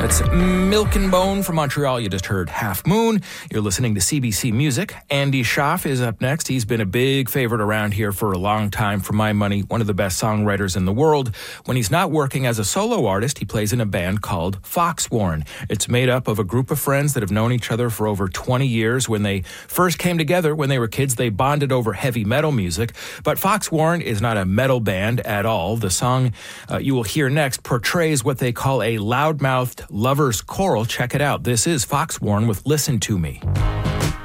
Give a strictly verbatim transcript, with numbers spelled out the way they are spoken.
That's Milk and Bone from Montreal. You just heard Half Moon. You're listening to C B C Music. Andy Schaaf is up next. He's been a big favorite around here for a long time. For my money, one of the best songwriters in the world. When he's not working as a solo artist, he plays in a band called Foxwarn. It's made up of a group of friends that have known each other for over twenty years. When they first came together, when they were kids, they bonded over heavy metal music. But Foxwarn is not a metal band at all. The song uh, you will hear next portrays what they call a loudmouthed lover's choral. Check it out. This is Foxwarn with Listen to Me.